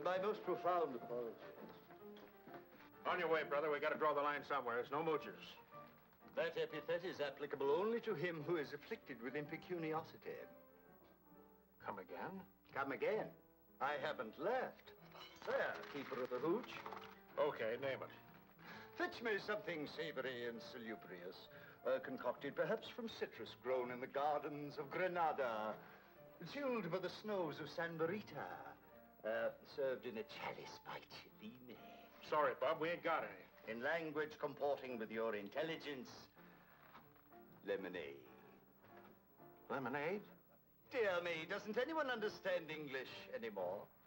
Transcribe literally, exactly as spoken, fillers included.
my most profound apologies. On your way, brother. We got to draw the line somewhere. There's no moochers. That epithet is applicable only to him who is afflicted with impecuniosity. Come again? Come again. I haven't left. There, keeper of the hooch. Okay, name it. Fetch me something savory and salubrious, uh, concocted perhaps from citrus grown in the gardens of Granada, chilled by the snows of San Barita, uh, served in a chalice by Cellini. Sorry, Bob, we ain't got any. In language comporting with your intelligence, lemonade. Lemonade? Dear me, doesn't anyone understand English anymore?